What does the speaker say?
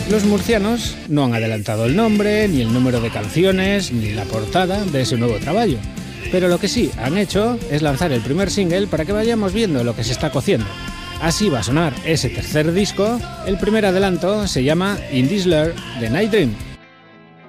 Los murcianos no han adelantado el nombre, ni el número de canciones, ni la portada de ese nuevo trabajo. Pero lo que sí han hecho es lanzar el primer single para que vayamos viendo lo que se está cociendo. Así va a sonar ese tercer disco. El primer adelanto se llama In This Lair de Night Dream.